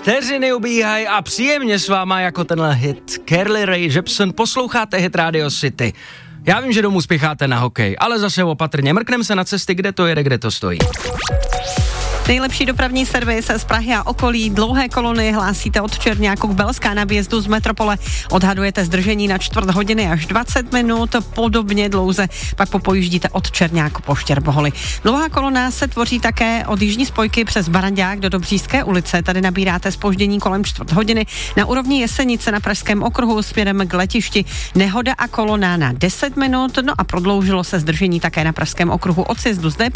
Vteřiny ubíhají a příjemně s váma jako tenhle hit Carly Rae Jepsen posloucháte hit Radio City. Já vím, že domů spěcháte na hokej, ale zase opatrně, mrknem se na cesty, kde to jede, kde to stojí. Nejlepší dopravní servis z Prahy a okolí, dlouhé kolony hlásíte od Čerňáku k Belská na výjezdu z Metropole. Odhadujete zdržení na 4 hodiny až 20 minut, podobně dlouze pak popojíždíte od Čerňáku po Štěrboholi. Dlouhá kolona se tvoří také od jižní spojky přes Barandák do Dobříšské ulice. Tady nabíráte zpoždění kolem 4 hodiny. Na úrovni Jesenice na Pražském okruhu směrem k letišti nehoda a kolona na 10 minut, no a prodloužilo se zdržení také na Pražském okruhu od sjezdu z